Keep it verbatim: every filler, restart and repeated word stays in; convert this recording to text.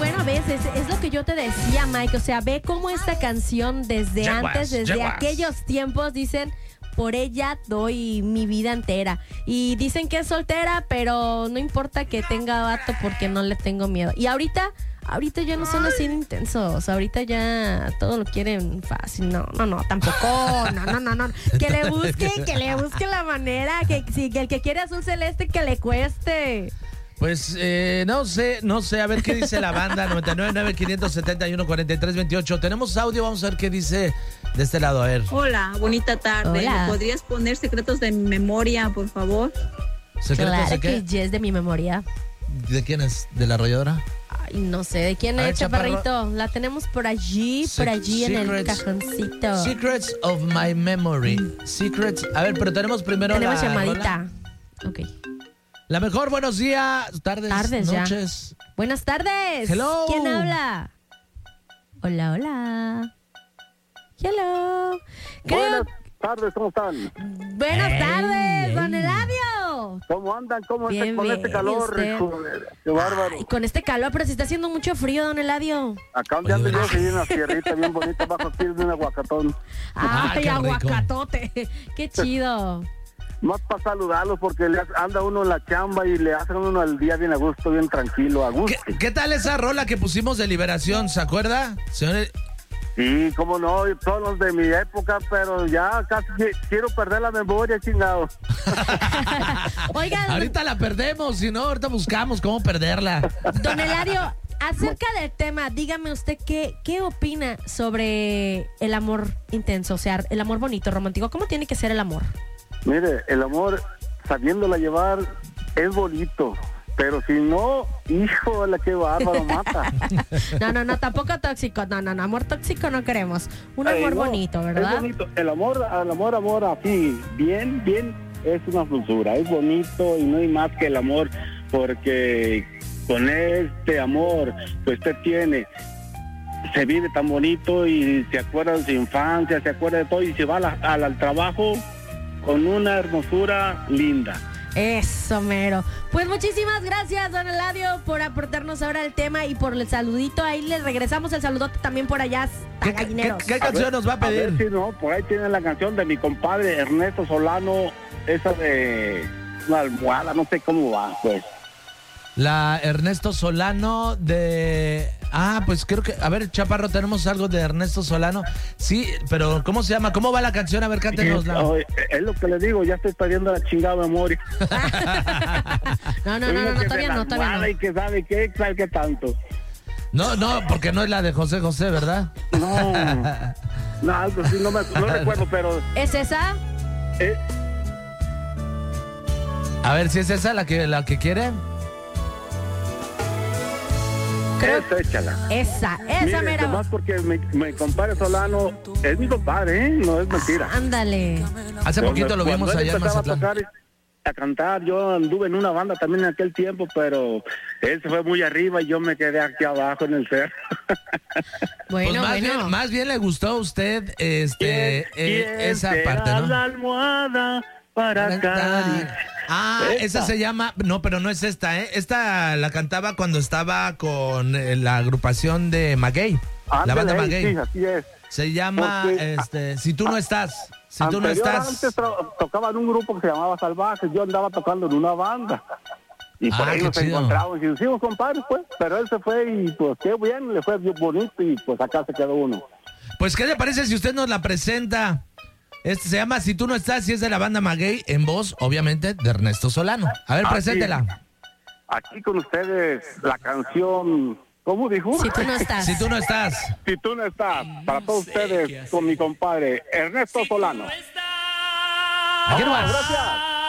bueno, ves, es, es lo que yo te decía, Mike. O sea, ve cómo esta canción desde Jaguars, antes, desde Jaguars. aquellos tiempos, dicen, por ella doy mi vida entera. Y dicen que es soltera, pero no importa que tenga vato porque no le tengo miedo. Y ahorita, ahorita ya no son así de intensos. Ahorita ya todo lo quieren fácil. No, no, no, tampoco. No, no, no, no. Que le busquen, que le busquen la manera. Que, sí, que el que quiere azul celeste, que le cueste. Pues eh, no sé, no sé, a ver qué dice la banda. Noventa y nueve, nueve, quinientos setenta y uno, cuarenta y tres, veintiocho. Tenemos audio, vamos a ver qué dice de este lado, a ver. Hola, bonita tarde. Hola. ¿Me podrías poner secretos de mi memoria, por favor? ¿Secretos Claro de qué? que yes de mi memoria. ¿De quién es? ¿De la arrolladora? Ay, no sé, ¿de quién A ver, es, Chaparro. Chaparrito? La tenemos por allí, por Sec- allí en el secrets- cajoncito. Secrets of my memory. Secrets. A ver, pero tenemos primero Tenemos la llamadita. rola. Ok. La mejor, buenos días, tardes, Tardes ya. noches. Buenas tardes. Hello. ¿Quién habla? Hola, hola. Hello. Creo... Buenas tardes, ¿cómo están? Buenas Ey, tardes, ey. don Eladio. ¿Cómo andan? ¿Cómo Bien, están con bien, este calor? ¿y usted? hijo de- ¡Qué bárbaro! Ay, con este calor, pero si está haciendo mucho frío, don Eladio. Acá donde ando Oye, yo, oye. sí, una tierrita bien bonita bajo aquí de un aguacatón. Ah, Ay, qué rico. aguacatote. Qué chido. Más para saludarlos porque le hace- anda uno en la chamba y le hacen uno al día bien a gusto, bien tranquilo, a gusto. ¿Qué, qué tal esa rola que pusimos de Liberación? ¿Se acuerda? Señor, Sí, cómo no, y todos los de mi época, pero ya casi qui- quiero perder la memoria, chingado. Oigan, ahorita la perdemos, si no, ahorita buscamos cómo perderla. don Eladio, acerca del tema, dígame usted qué, qué opina sobre el amor intenso, o sea, el amor bonito, romántico. ¿Cómo tiene que ser el amor? Mire, el amor, sabiéndola llevar, es bonito. Pero si no, híjole, qué bárbaro, mata. No, no, no, tampoco tóxico. No, no, no, amor tóxico no queremos. Un amor Ay, no, bonito, ¿verdad? Es bonito. El amor, el amor, amor, así, bien, bien, es una dulzura. Es bonito y no hay más que el amor, porque con este amor que usted tiene, se vive tan bonito y se acuerda de su infancia, se acuerda de todo y se va a la- al, al trabajo con una hermosura linda. Eso, mero. Pues muchísimas gracias, don Eladio, por aportarnos ahora el tema y por el saludito. Ahí le regresamos el saludote también por allá a ¿Qué, Gallineros. qué- qué canción nos va a A ver pedir? si no, por ahí tiene la canción de mi compadre Ernesto Solano, esa de una almohada, no sé cómo va, pues. La Ernesto Solano de... Ah, pues creo que... A ver, Chaparro, tenemos algo de Ernesto Solano. Sí, pero ¿cómo se llama? ¿Cómo va la canción? A ver, cántenosla. Oye, es lo que le digo, ya estoy perdiendo la chingada memoria. No, no, no, no, no, Que de todavía la no, todavía almohada no. Y que sabe qué, sabe qué tanto. No, no, porque no es la de José José, ¿verdad? No, no, algo así, no, me, no recuerdo, pero... ¿Es esa? eh, A ver, si es esa la que, la que quiere. Creo- esa, échala. Esa, esa Mire, mera. nomás porque mi, mi compadre Solano es mi compadre, ¿eh? No es mentira. Ándale. Hace Cuando- poquito lo cuando vimos él allá en empezaba a Mazatlán. tocar, a cantar, yo anduve en una banda también en aquel tiempo, pero él se fue muy arriba y yo me quedé aquí abajo en el cerro. Bueno, Pues más, bueno. bien, más bien le gustó a usted este, eh, ¿Quién esa será parte, ¿no? la almohada para acariciar? Ah, esa Esta. se llama, no, pero no es esta, ¿eh? Esta la cantaba cuando estaba con eh, la agrupación de Maguey, la banda Ándale, Maguey. sí, así es. Se llama, Porque- este, Si tú no estás, si tú no Anterior, estás. Antes tra- tocaba en un grupo que se llamaba Salvajes, yo andaba tocando en una banda. Y por Ah, ahí qué nos chido. encontramos y hicimos compadres, pues. Pero él se fue y pues qué bien, le fue bien bonito y pues acá se quedó uno. Pues, ¿qué le parece si usted nos la presenta? Este se llama Si tú no estás, y es de la banda Maguey, en voz, obviamente, de Ernesto Solano. A ver, Aquí. preséntela. Aquí con ustedes la canción, ¿cómo dijo? Si tú no estás. Si tú no estás. Si tú no estás, para todos ustedes, con mi compadre Ernesto Solano. Aquí nomás. Gracias.